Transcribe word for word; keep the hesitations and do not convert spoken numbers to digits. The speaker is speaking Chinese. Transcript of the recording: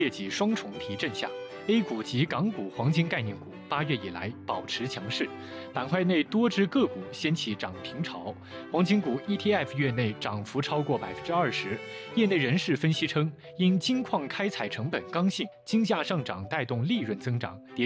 业绩双重提振下 ，A 股及港股黄金概念股八月以来保持强势，板块内多只个股掀起涨停潮，黄金股 E T F 月内涨幅超过百分之二十。业内人士分析称，因金矿开采成本刚性，金价上涨带动利润增长。